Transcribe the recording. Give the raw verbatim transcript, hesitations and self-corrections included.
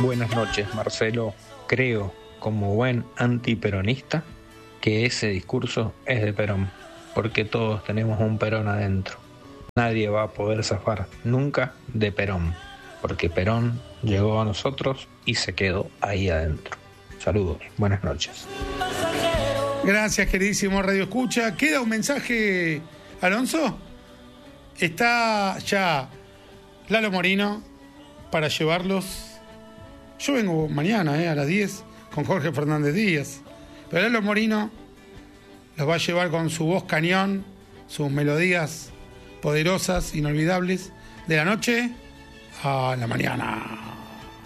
Buenas noches, Marcelo. Creo, como buen antiperonista, que ese discurso es de Perón, porque todos tenemos un Perón adentro. Nadie va a poder zafar nunca de Perón, porque Perón llegó a nosotros y se quedó ahí adentro. Saludos, buenas noches. Gracias, queridísimo Radio Escucha. ¿Queda un mensaje, Alonso? Está ya Lalo Morino para llevarlos. Yo vengo mañana eh, a las diez con Jorge Fernández Díaz. Pero Lalo Morino los va a llevar con su voz cañón, sus melodías poderosas, inolvidables, de la noche a la mañana.